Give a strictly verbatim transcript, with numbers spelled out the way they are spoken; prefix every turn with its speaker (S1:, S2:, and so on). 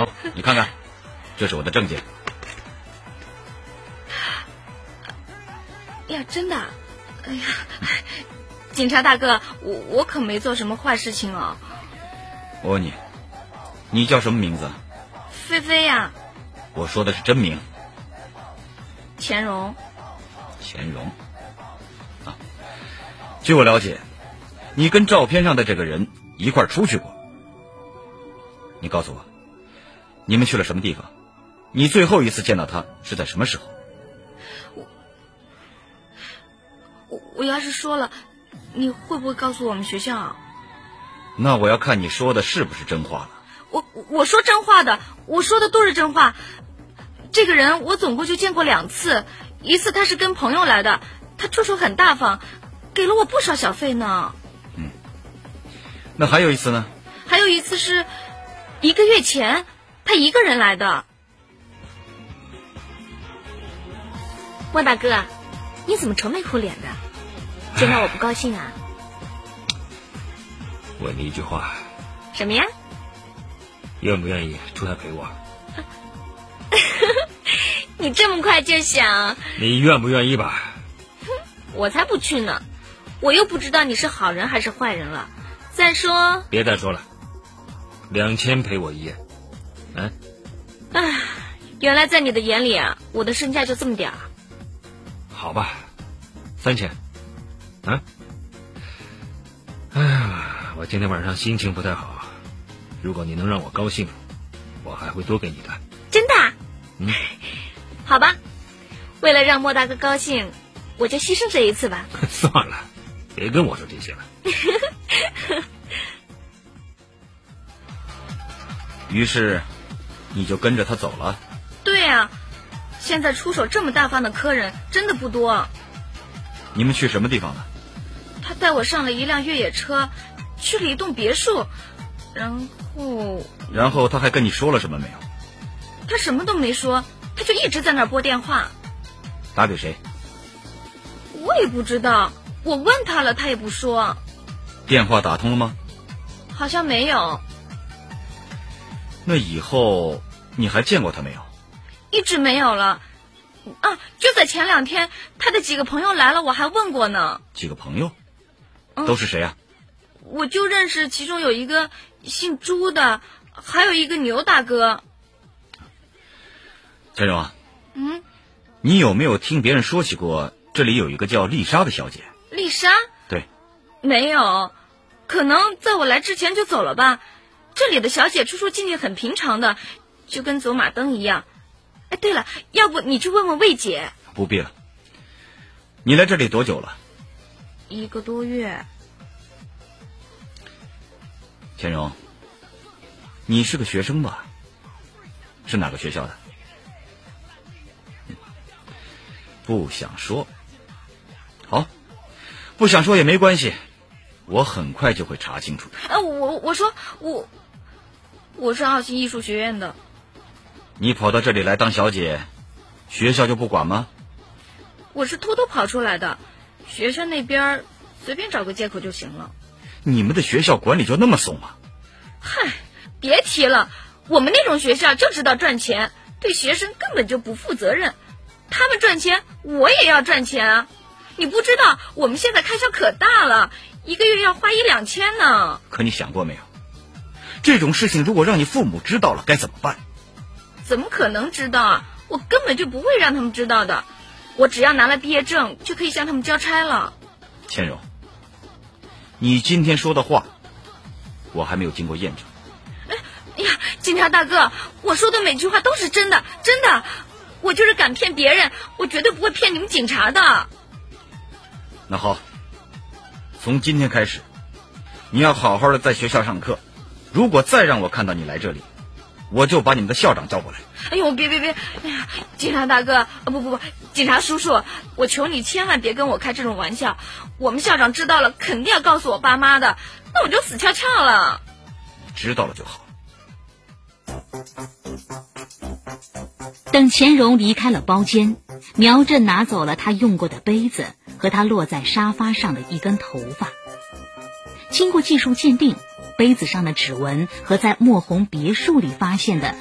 S1: 好，你看看，这是我的证件。
S2: 呀，真的？哎呀，警察大哥，我我可没做什么坏事情哦。
S1: 我问你，你叫什么名字？
S2: 菲菲呀。
S1: 我说的是真名。
S2: 钱荣。
S1: 钱荣。啊，据我了解，你跟照片上的这个人一块儿出去过。你告诉我，你们去了什么地方？你最后一次见到他是在什么时候？
S2: 我我我要是说了，你会不会告诉我们学校啊？
S1: 那我要看你说的是不是真话了。
S2: 我我说真话的，我说的都是真话。这个人我总共就见过两次，一次他是跟朋友来的，他出手很大方，给了我不少小费呢。
S1: 嗯，那还有一次呢？
S2: 还有一次是一个月前，他一个人来的。
S3: 莫大哥，你怎么愁眉苦脸的？见到我不高兴啊？
S4: 问你一句话。
S3: 什么呀？
S4: 愿不愿意出来陪我？
S3: 你这么快就想？
S4: 你愿不愿意吧？
S3: 我才不去呢，我又不知道你是好人还是坏人了。再说，
S4: 别再说了，两千陪我一夜。嗯。
S3: 唉，原来在你的眼里啊，我的身价就这么点儿。
S4: 好吧，三千。啊？哎呀，我今天晚上心情不太好，如果你能让我高兴，我还会多给你的。
S3: 真的？
S4: 嗯。
S3: 好吧，为了让莫大哥高兴，我就牺牲这一次吧。
S4: 算了，别跟我说这些了。
S1: 于是，你就跟着他走了？
S2: 对啊，现在出手这么大方的客人真的不多。
S1: 你们去什么地方了？
S2: 他带我上了一辆越野车，去了一栋别墅，然后……
S1: 然后他还跟你说了什么没有？
S2: 他什么都没说，他就一直在那儿拨电话。
S1: 打给谁？
S2: 我也不知道，我问他了，他也不说。
S1: 电话打通了吗？
S2: 好像没有。
S1: 那以后你还见过他没有？
S2: 一直没有了。啊，就在前两天，他的几个朋友来了，我还问过呢。
S1: 几个朋友？
S2: 嗯、
S1: 都是谁啊？
S2: 我就认识其中有一个姓朱的，还有一个牛大哥。
S1: 钱荣啊。
S2: 嗯。
S1: 你有没有听别人说起过这里有一个叫丽莎的小姐？
S2: 丽莎？
S1: 对。
S2: 没有，可能在我来之前就走了吧。这里的小姐出出进进很平常的，就跟走马灯一样。哎，对了，要不你去问问魏姐。
S1: 不必了。你来这里多久了？
S2: 一个多月。
S1: 钱荣，你是个学生吧？是哪个学校的？不想说。好，不想说也没关系，我很快就会查清楚的。
S2: 呃，我我说我我是奥新艺术学院的。
S1: 你跑到这里来当小姐，学校就不管吗？
S2: 我是偷偷跑出来的，学校那边随便找个借口就行了。
S1: 你们的学校管理就那么松吗？
S2: 嗨，别提了，我们那种学校就知道赚钱，对学生根本就不负责任。他们赚钱，我也要赚钱啊！你不知道，我们现在开销可大了，一个月要花一两千呢。
S1: 可你想过没有，这种事情如果让你父母知道了该怎么办？
S2: 怎么可能知道啊？我根本就不会让他们知道的。我只要拿了毕业证，就可以向他们交差了。
S1: 千荣，你今天说的话，我还没有经过验证。
S2: 哎呀，警察大哥，我说的每句话都是真的，真的。我就是敢骗别人，我绝对不会骗你们警察的。
S1: 那好，从今天开始，你要好好的在学校上课。如果再让我看到你来这里，我就把你们的校长叫过来。
S2: 哎呦，别别别！哎呀，警察大哥，啊不不不，警察叔叔，我求你千万别跟我开这种玩笑。我们校长知道了，肯定要告诉我爸妈的，那我就死翘翘了。
S1: 你知道了就好。
S5: 等钱荣离开了包间，苗振拿走了他用过的杯子和他落在沙发上的一根头发。经过技术鉴定，杯子上的指纹和在墨红别墅里发现的